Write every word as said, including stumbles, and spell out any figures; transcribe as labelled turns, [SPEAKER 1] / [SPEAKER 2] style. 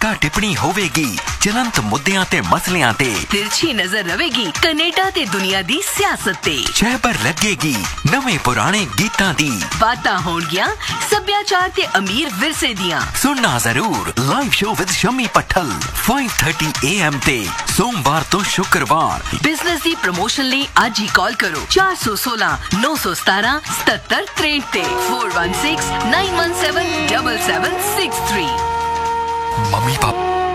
[SPEAKER 1] ਟੀਕਾ ਟਿੱਪਣੀ ਹੋਵੇਗੀ ਜਲੰਤ ਮੁੱਦਿਆਂ ਤੇ ਮਸਲਿਆਂ ਤੇ।
[SPEAKER 2] ਤਿਰਛੀ ਨਜ਼ਰ ਰਵੇਗੀ ਕੈਨੇਡਾ ਤੇ ਦੁਨੀਆ ਦੀ ਸਿਆਸਤ ਤੇ।
[SPEAKER 1] ਛਹਿਬਰ ਲੱਗੇਗੀ ਨਵੇਂ ਪੁਰਾਣੇ ਗੀਤਾਂ ਦੀ।
[SPEAKER 2] ਬਾਤਾਂ ਹੋਣਗੀਆਂ ਸੱਭਿਆਚਾਰ ਤੇ ਅਮੀਰ ਵਿਰਸੇ ਦੀਆਂ।
[SPEAKER 1] ਸੁਣਨਾ ਜ਼ਰੂਰ live show with Shami ਪੱਠਲ five thirty A M ਤੇ ਸੋਮਵਾਰ ਤੋਂ ਸ਼ੁੱਕਰਵਾਰ।
[SPEAKER 2] ਬਿਜ਼ਨਸ ਦੀ ਪ੍ਰਮੋਸ਼ਨ ਲਈ ਅੱਜ ਹੀ ਕਾਲ ਕਰੋ ਚਾਰ ਸੌ ਸੋਲਾਂ ਨੌ ਸੌ ਸਤਾਰਾਂ ਸਤੱਤਰ ਤਰੇਂਹਠ ਤੇ four one six nine one seven seven seven six three।
[SPEAKER 1] Mummy papa